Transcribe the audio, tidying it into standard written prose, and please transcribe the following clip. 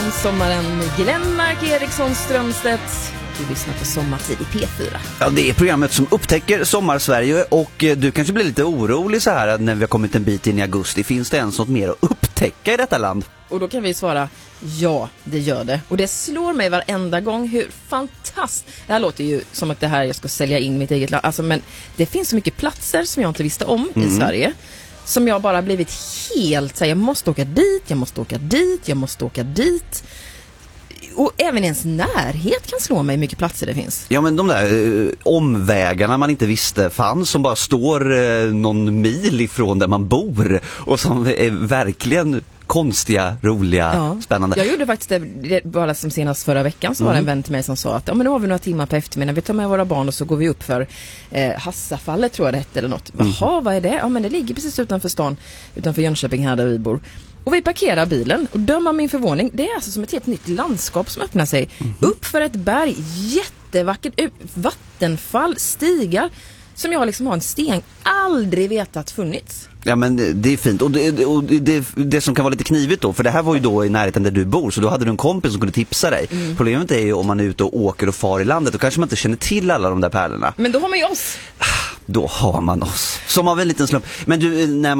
om sommaren med Glenmark Eriksson Strömstedt. Du lyssnar på Sommartid i P4. Ja, det är programmet som upptäcker Sommarsverige, och du kanske blir lite orolig så här när vi har kommit en bit in i augusti. Finns det ens något mer att upptäcka i detta land? Och då kan vi svara, ja, det gör det. Och det slår mig varenda gång hur fantastiskt. Det här låter ju som att det här jag ska sälja in mitt eget land. Alltså, men det finns så mycket platser som jag inte visste om i Sverige. Som jag bara blivit helt så här, jag måste åka dit, jag måste åka dit, jag måste åka dit. Och även ens närhet kan slå mig hur mycket platser det finns. Ja, men de där omvägarna man inte visste fanns, som bara står någon mil ifrån där man bor och som är verkligen konstiga, roliga, spännande. Jag gjorde faktiskt det bara som senast förra veckan, så var det en vän till mig som sa att men nu har vi några timmar på eftermiddagen, vi tar med våra barn och så går vi upp för Hassafallet, tror jag det hette eller något. Jaha, vad är det? Ja, men det ligger precis utanför stan, utanför Jönköping här där vi bor. Och vi parkerar bilen och dömer min förvåning. Det är alltså som ett helt nytt landskap som öppnar sig. Upp för ett berg, jättevackert, vattenfall, stigar som jag liksom har en sten aldrig vetat funnits. Ja, men det är fint. Och det som kan vara lite knivigt då, för det här var ju då i närheten där du bor, så då hade du en kompis som kunde tipsa dig. Problemet är ju om man är ute och åker och far i landet, då kanske man inte känner till alla de där pärlorna. Men då har man ju oss. Då har man oss. Som av en liten slump. Men du, när